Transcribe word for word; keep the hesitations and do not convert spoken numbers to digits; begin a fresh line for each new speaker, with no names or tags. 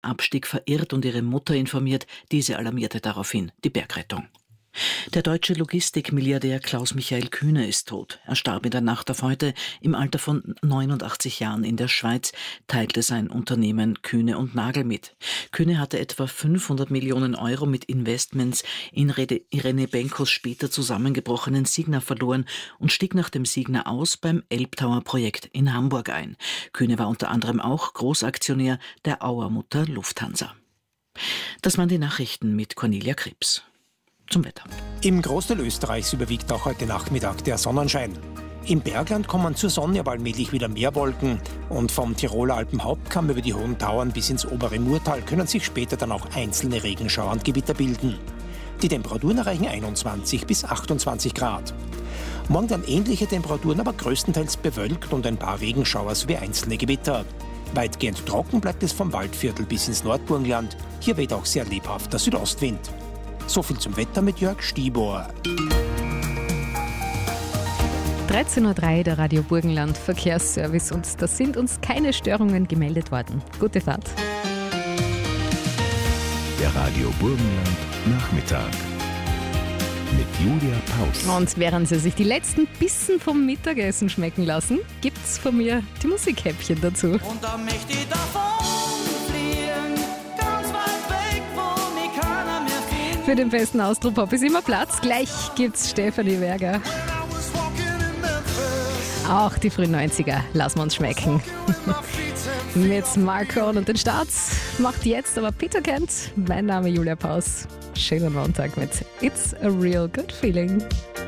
Abstieg verirrt und ihre Mutter informiert. Diese alarmierte daraufhin die Bergrettung. Der deutsche Logistikmilliardär Klaus-Michael Kühne ist tot. Er starb in der Nacht auf heute im Alter von neunundachtzig Jahren in der Schweiz, teilte sein Unternehmen Kühne und Nagel mit. Kühne hatte etwa fünfhundert Millionen Euro mit Investments in Irene Benkos später zusammengebrochenen Signa verloren und stieg nach dem Signa aus beim Elbtower-Projekt in Hamburg ein. Kühne war unter anderem auch Großaktionär der Auermutter Lufthansa. Das waren die Nachrichten mit Cornelia Krebs. Zum Wetter.
Im Großteil Österreichs überwiegt auch heute Nachmittag der Sonnenschein. Im Bergland kommen zur Sonne aber allmählich wieder mehr Wolken und vom Tiroler Alpenhauptkamm über die Hohen Tauern bis ins obere Murtal können sich später dann auch einzelne Regenschauer und Gewitter bilden. Die Temperaturen erreichen einundzwanzig bis achtundzwanzig Grad. Morgen dann ähnliche Temperaturen, aber größtenteils bewölkt und ein paar Regenschauer sowie einzelne Gewitter. Weitgehend trocken bleibt es vom Waldviertel bis ins Nordburgenland. Hier weht auch sehr lebhaft der Südostwind. So viel zum Wetter mit Jörg Stibor.
dreizehn Uhr drei, der Radio Burgenland Verkehrsservice, und da sind uns keine Störungen gemeldet worden. Gute Fahrt.
Der Radio Burgenland Nachmittag mit Julia Paus.
Und während Sie sich die letzten Bissen vom Mittagessen schmecken lassen, gibt's von mir die Musikhäppchen dazu.
Und dann möchte ich davon fliehen, ganz weit weg, wo mich keiner mehr findet.
Für den besten Austropop ist immer Platz. Gleich gibt's Stefanie Berger. Auch die frühen neunziger lassen wir uns schmecken. Mit Marco und den Starts macht jetzt aber Peter Kent. Mein Name Julia Paus. Schönen Montag mit It's a Real Good Feeling.